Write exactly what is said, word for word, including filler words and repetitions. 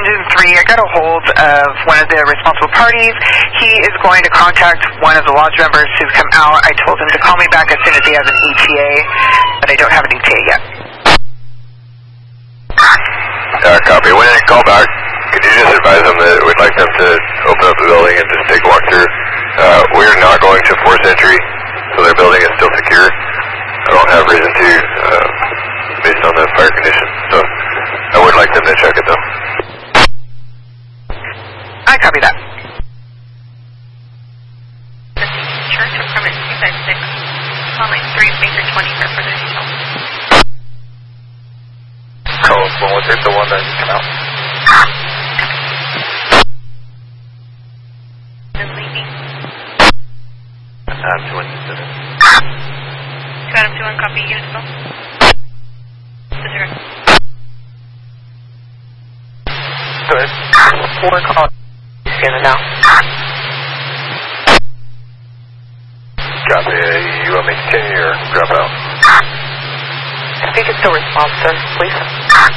Zoom three, I got a hold of one of the responsible parties. He is going to contact one of the lodge members who's come out. I told him to call me back as soon as he has an E T A, but I don't have an E T A yet. Uh, copy. When they call back, could you just advise them that we'd like them to open up the building and just take a walk through? Uh, we're not going to force entry, so their building is still secure. I don't have reason to, uh, based on the fire condition, so I would like them to check it though. I copy that. Church of Permit two five six, calling three Baker twenty for further details. Code one one six, the one that came out. And leaving. Adam two one seven. Two Adam two one, copy, unit still. Zero. Good. Four call. Scanning now. Copy. You want me to continue or drop out? I think it's still response, sir. Please.